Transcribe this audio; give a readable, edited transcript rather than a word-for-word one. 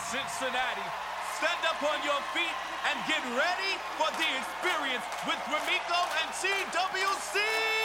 Cincinnati. Stand up on your feet and get ready for the experience with Gromiko and CWC.